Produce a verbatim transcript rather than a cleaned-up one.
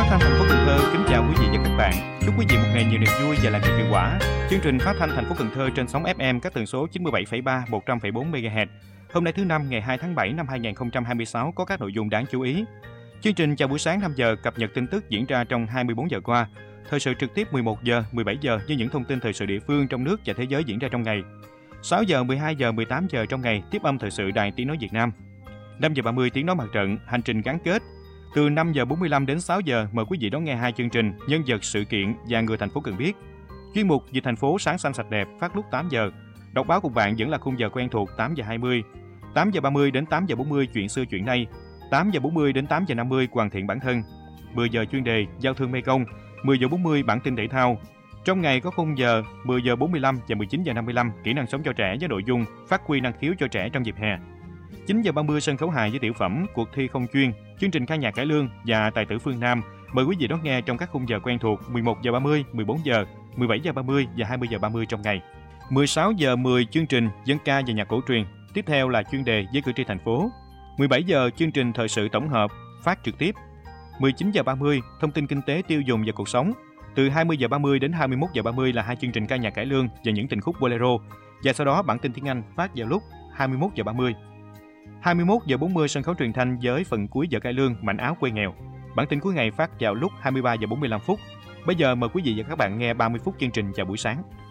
thanh thành phố Cần Thơ kính chào quý vị và các bạn. Chúc quý vị một ngày nhiều niềm vui và làm việc hiệu quả. Chương trình phát thanh thành phố Cần Thơ trên sóng ép em các tần số chín mươi bảy phẩy ba, một trăm phẩy bốn mê ga héc. Hôm nay thứ năm ngày hai tháng bảy năm hai nghìn không trăm hai mươi sáu có các nội dung đáng chú ý. Chương trình chào buổi sáng năm giờ cập nhật tin tức diễn ra trong hai mươi bốn giờ qua. Thời sự trực tiếp mười một giờ, mười bảy giờ với những thông tin thời sự địa phương trong nước và thế giới diễn ra trong ngày. sáu giờ, mười hai giờ, mười tám giờ trong ngày tiếp âm thời sự Đài Tiếng nói Việt Nam. năm giờ ba mươi tiếng nói mặt trận, hành trình gắn kết. Từ năm giờ bốn mươi lăm đến sáu giờ mời quý vị đón nghe hai chương trình nhân vật sự kiện và người thành phố cần biết. Chuyên mục Vì thành phố sáng xanh sạch đẹp phát lúc tám giờ. Đọc báo cùng bạn vẫn là khung giờ quen thuộc tám giờ hai mươi. tám giờ ba mươi đến tám giờ bốn mươi chuyện xưa chuyện nay. tám giờ bốn mươi đến tám giờ năm mươi hoàn thiện bản thân. mười giờ chuyên đề giao thương Mekong. mười giờ bốn mươi bản tin thể thao. Trong ngày có khung giờ mười giờ bốn mươi lăm và mười chín giờ năm mươi lăm kỹ năng sống cho trẻ với nội dung phát huy năng khiếu cho trẻ trong dịp hè. chín giờ ba mươi sân khấu hài với tiểu phẩm cuộc thi không chuyên, chương trình ca nhạc cải lương và tài tử phương Nam. Mời quý vị đón nghe trong các khung giờ quen thuộc mười một giờ ba mươi, mười bốn giờ, mười bảy giờ ba mươi và hai mươi giờ ba mươi trong ngày. mười sáu giờ mười chương trình dân ca và nhạc cổ truyền. Tiếp theo là chuyên đề với cử tri thành phố. mười bảy giờ chương trình thời sự tổng hợp phát trực tiếp. mười chín giờ ba mươi thông tin kinh tế tiêu dùng và cuộc sống. Từ hai mươi giờ ba mươi đến hai mươi mốt giờ ba mươi là hai chương trình ca nhạc cải lương và những tình khúc bolero. Và sau đó bản tin tiếng Anh phát vào lúc hai mươi mốt giờ ba mươi. hai mươi mốt giờ bốn mươi sân khấu truyền thanh với phần cuối giờ cải lương mảnh áo quê nghèo. Bản tin cuối ngày phát vào lúc hai mươi ba giờ bốn mươi lăm phút. Bây giờ mời quý vị và các bạn nghe ba mươi phút chương trình chào buổi sáng.